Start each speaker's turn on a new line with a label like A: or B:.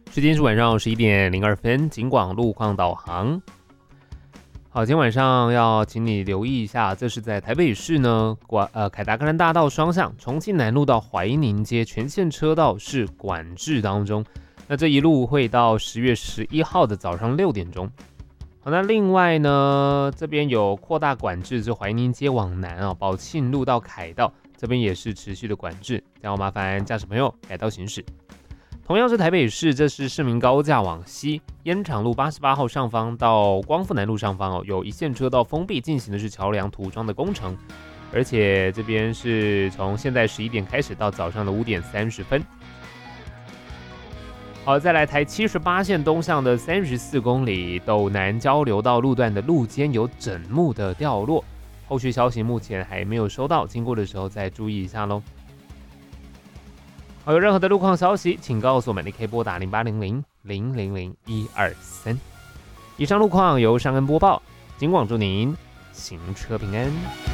A: 时间是晚上11:02，警广路况导航。好，今天晚上要请你留意一下，这是在台北市呢，凯达格兰大道双向重庆南路到怀宁街全线车道是管制当中，那这一路会到10月11号的早上6点钟。好，那另外呢，这边有扩大管制，是怀宁街往南啊，宝庆路到凯道这边也是持续的管制，这样麻烦驾驶朋友改道行驶。同样是台北市，这是市民高架往西，烟厂路88号上方到光复南路上方有一线车道封闭，进行的是桥梁涂装的工程，而且这边是从现在11点开始到早上的5点30分。好，再来台78线东向的34公里斗南交流道路段的路肩有枕木的掉落，后续消息目前还没有收到，经过的时候再注意一下咯。好，有任何的路况消息，请告诉我们，你可以拨打0800-000-123。以上路况由尚恩播报，警广祝您行车平安。